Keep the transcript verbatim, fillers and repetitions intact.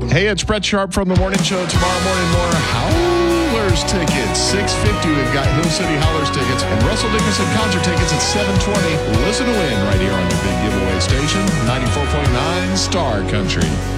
Hey, it's Brett Sharp from The Morning Show. Tomorrow morning, more Howlers tickets. six fifty, we've got Hill City Howlers tickets and Russell Dickerson concert tickets at seven twenty. Listen to win right here on your big giveaway station, ninety-four point nine Star Country.